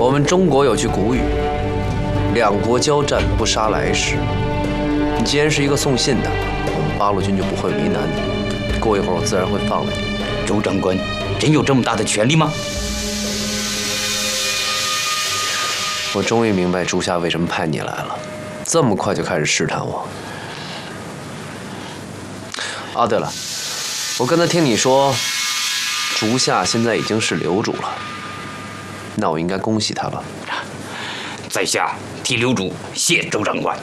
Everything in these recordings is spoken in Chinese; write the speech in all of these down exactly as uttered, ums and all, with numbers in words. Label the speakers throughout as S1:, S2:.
S1: 我们中国有句古语：“两国交战，不杀来使。”你既然是一个送信的，我们八路军就不会为难你。过一会儿，我自然会放了你。
S2: 周长官真有这么大的权力吗？
S1: 我终于明白朱夏为什么派你来了，这么快就开始试探我。啊，对了，我刚才听你说，竹夏现在已经是刘主了，那我应该恭喜他吧？
S2: 在下替刘主谢周长官。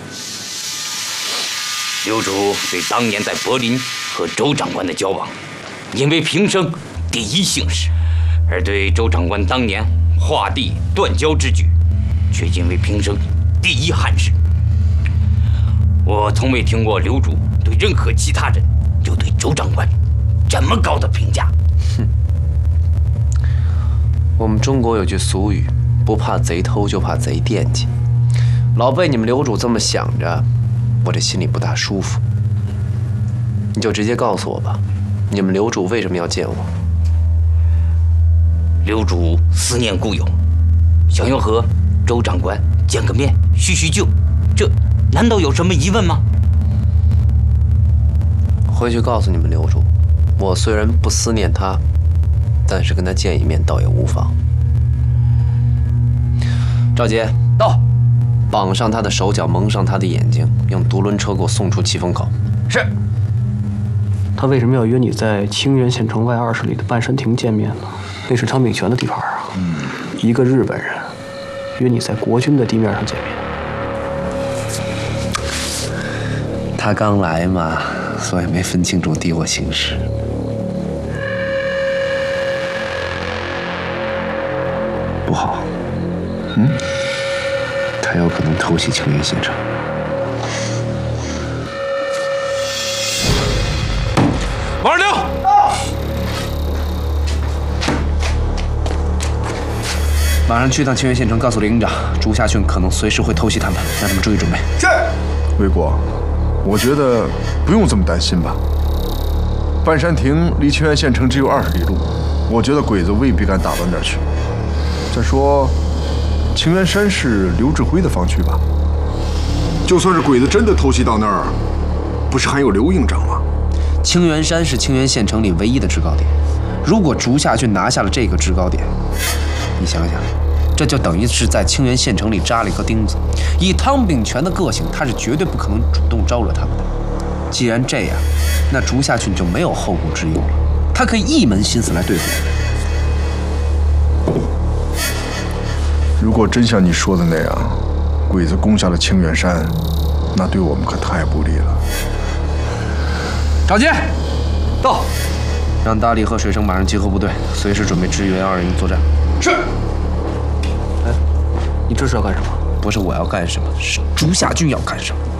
S2: 刘主对当年在柏林和周长官的交往，因为平生第一幸事；而对周长官当年划地断交之举，却因为平生第一憾事。我从未听过刘主对任何其他人就对周长官这么高的评价。
S1: 哼，我们中国有句俗语，不怕贼偷，就怕贼惦记。老被你们刘主这么想着，我这心里不大舒服。你就直接告诉我吧，你们刘主为什么要见我？
S2: 刘主思念故友，想要和周长官见个面，叙叙旧，这难道有什么疑问吗？
S1: 回去告诉你们刘主，我虽然不思念他，但是跟他见一面倒也无妨。赵杰，
S2: 到，
S1: 绑上他的手脚，蒙上他的眼睛，用独轮车给我送出七风口。
S2: 是。
S3: 他为什么要约你在清源县城外二十里的半山亭见面呢？那是昌秉权的地盘啊。嗯，一个日本人约你在国军的地面上见面。
S1: 他刚来嘛，所以没分清楚敌我形势。不好，嗯，他有可能偷袭清源县城。
S2: 王二六，
S1: 马上去趟清源县城，告诉林营长，竹下郡可能随时会偷袭他们，让他们注意准备。
S4: 是。魏国，我觉得不用这么担心吧。半山亭离清源县城只有二十里路，我觉得鬼子未必敢打到那儿去。再说，清源山是刘志辉的防区吧？就算是鬼子真的偷袭到那儿，不是还有刘营长吗？
S1: 清源山是清源县城里唯一的制高点，如果竹下郡拿下了这个制高点，你想想，这就等于是在清源县城里扎了一颗钉子。以汤秉权的个性，他是绝对不可能主动招惹他们的。既然这样，那竹下郡就没有后顾之忧了，他可以一门心思来对付我们。
S4: 如果真像你说的那样，鬼子攻下了清源山，那对我们可太不利了。
S1: 赵杰，到，让大力和水生马上集合部队，随时准备支援二营作战。
S3: 是。哎，你这是要干什么？
S1: 不是我要干什么，是竹下郡要干什么。